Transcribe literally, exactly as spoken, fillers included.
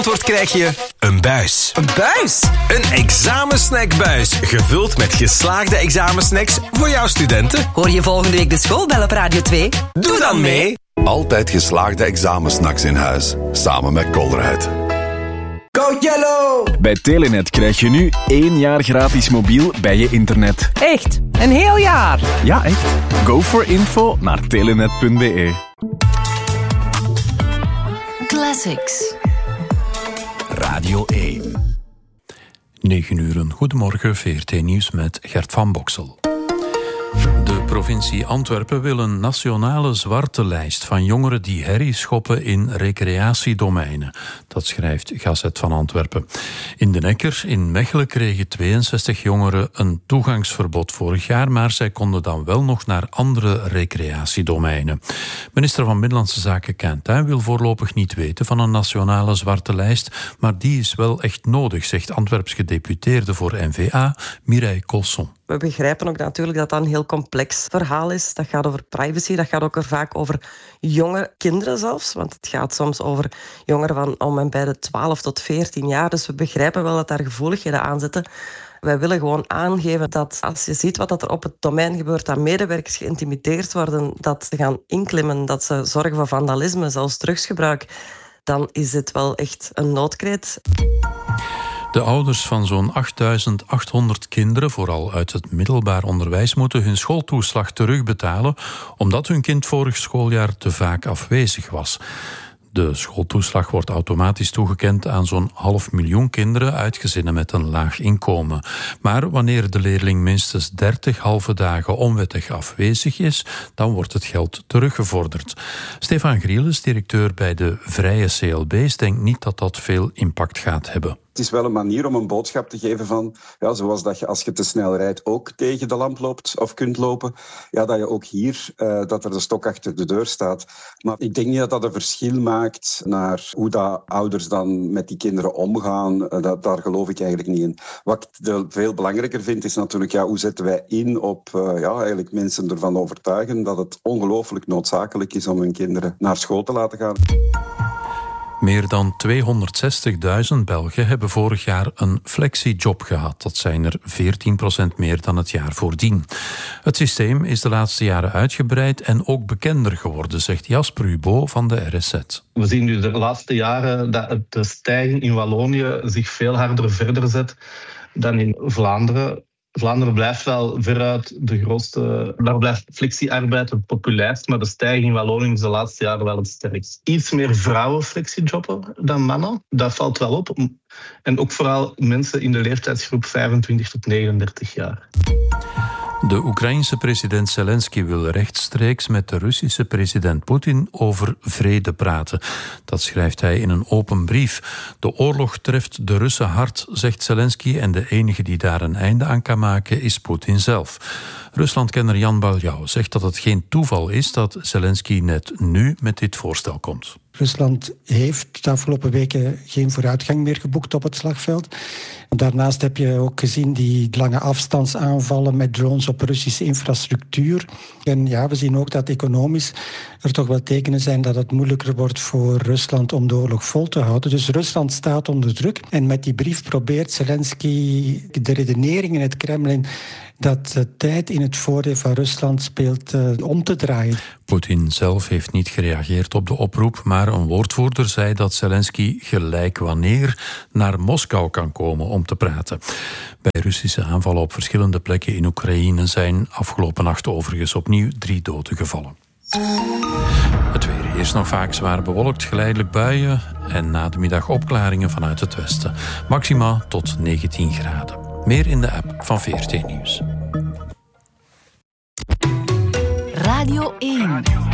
antwoord krijg je een buis. Een buis? Een examensnackbuis, gevuld met geslaagde examensnacks voor jouw studenten. Hoor je volgende week de schoolbel op Radio twee? Doe, Doe dan mee. Altijd geslaagde examensnacks in huis, samen met Colruyt. Go Yellow! Bij Telenet krijg je nu één jaar gratis mobiel bij je internet. Echt? Een heel jaar? Ja, echt. Go for info naar telenet punt b e. Classics. Radio één. negen uur, goedemorgen, V R T Nieuws met Gert van Boksel. De provincie Antwerpen wil een nationale zwarte lijst van jongeren die herrie schoppen in recreatiedomeinen. Dat schrijft Gazet van Antwerpen. In de Nekker in Mechelen kregen tweeënzestig jongeren een toegangsverbod vorig jaar, maar zij konden dan wel nog naar andere recreatiedomeinen. Minister van Binnenlandse Zaken Quintin wil voorlopig niet weten van een nationale zwarte lijst, maar die is wel echt nodig, zegt Antwerps gedeputeerde voor N V A, Mireille Colson. We begrijpen ook natuurlijk dat dat een heel complex verhaal is. Dat gaat over privacy, dat gaat ook vaak over jonge kinderen zelfs. Want het gaat soms over jongeren van om en bij de twaalf tot veertien jaar. Dus we begrijpen wel dat daar gevoeligheden aan zitten. Wij willen gewoon aangeven dat als je ziet wat er op het domein gebeurt, dat medewerkers geïntimideerd worden, dat ze gaan inklimmen, dat ze zorgen voor vandalisme, zelfs drugsgebruik, dan is dit wel echt een noodkreet. De ouders van zo'n achtduizend achthonderd kinderen, vooral uit het middelbaar onderwijs, moeten hun schooltoeslag terugbetalen omdat hun kind vorig schooljaar te vaak afwezig was. De schooltoeslag wordt automatisch toegekend aan zo'n half miljoen kinderen uit gezinnen met een laag inkomen. Maar wanneer de leerling minstens dertig halve dagen onwettig afwezig is, dan wordt het geld teruggevorderd. Stefan Grielis, directeur bij de Vrije C L B's, denkt niet dat dat veel impact gaat hebben. Het is wel een manier om een boodschap te geven van, ja, zoals dat je als je te snel rijdt ook tegen de lamp loopt of kunt lopen, ja, dat je ook hier, uh, dat er de stok achter de deur staat. Maar ik denk niet dat dat een verschil maakt naar hoe dat ouders dan met die kinderen omgaan. Uh, dat, daar geloof ik eigenlijk niet in. Wat ik de, veel belangrijker vind is natuurlijk, ja, hoe zetten wij in op uh, ja, eigenlijk mensen ervan overtuigen dat het ongelooflijk noodzakelijk is om hun kinderen naar school te laten gaan. Meer dan tweehonderdzestigduizend Belgen hebben vorig jaar een flexiejob gehad. Dat zijn er veertien procent meer dan het jaar voordien. Het systeem is de laatste jaren uitgebreid en ook bekender geworden, zegt Jasper Hubo van de R S Z. We zien nu de laatste jaren dat de stijging in Wallonië zich veel harder verder zet dan in Vlaanderen. Vlaanderen blijft wel veruit de grootste... Daar blijft flexiearbeid het populairst, maar de stijging in Wallonië is de laatste jaren wel het sterkst. Iets meer vrouwen flexijobben dan mannen, dat valt wel op. En ook vooral mensen in de leeftijdsgroep vijfentwintig tot negenendertig jaar. De Oekraïense president Zelensky wil rechtstreeks met de Russische president Poetin over vrede praten. Dat schrijft hij in een open brief. De oorlog treft de Russen hard, zegt Zelensky, en de enige die daar een einde aan kan maken is Poetin zelf. Ruslandkenner Jan Baljau zegt dat het geen toeval is dat Zelensky net nu met dit voorstel komt. Rusland heeft de afgelopen weken geen vooruitgang meer geboekt op het slagveld. Daarnaast heb je ook gezien die lange afstandsaanvallen met drones op Russische infrastructuur. En ja, we zien ook dat economisch er toch wel tekenen zijn dat het moeilijker wordt voor Rusland om de oorlog vol te houden. Dus Rusland staat onder druk. En met die brief probeert Zelensky de redenering in het Kremlin dat de tijd in het voordeel van Rusland speelt uh, om te draaien. Poetin zelf heeft niet gereageerd op de oproep, maar een woordvoerder zei dat Zelensky gelijk wanneer naar Moskou kan komen om te praten. Bij Russische aanvallen op verschillende plekken in Oekraïne zijn afgelopen nacht overigens opnieuw drie doden gevallen. Het weer. Eerst nog vaak zwaar bewolkt, geleidelijk buien en na de middag opklaringen vanuit het westen. Maxima tot negentien graden. Meer in de app van V R T Nieuws. Radio één.